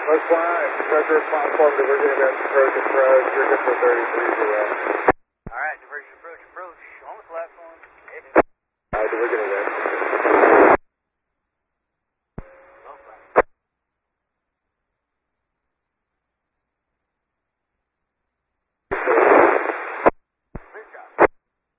West Line, pressure platform, diverging event, approach, you're good for 33 0. Alright, divergent approach, on the platform. Divergent event.